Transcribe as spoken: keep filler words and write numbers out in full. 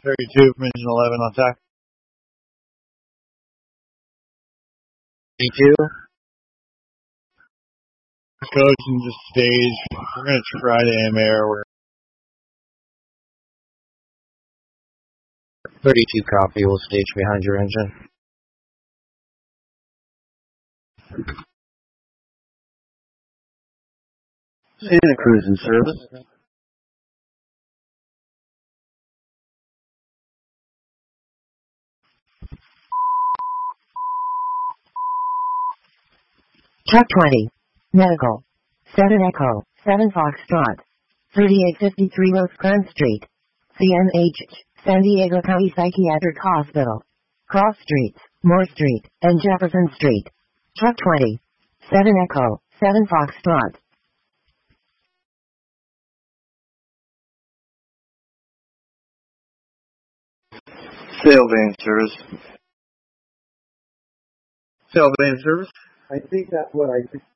thirty-two from engine eleven on tack. thirty-two. Coach and just stage. We're going to try to aim air. We're thirty-two copy. We'll stage behind your engine. Santa Cruz in service. Truck twenty. Medical. seven Echo. seven Foxtrot. thirty-eight fifty-three Rosecrans Street. C M H. San Diego County Psychiatric Hospital. Cross Streets. Moore Street. And Jefferson Street. Truck twenty. seven Echo. seven Foxtrot. sail van service. Sail van service. I think that's what I think.